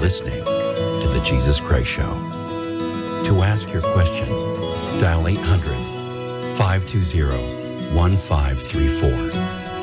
listening to The Jesus Christ Show. To ask your question, dial 800-520-1534.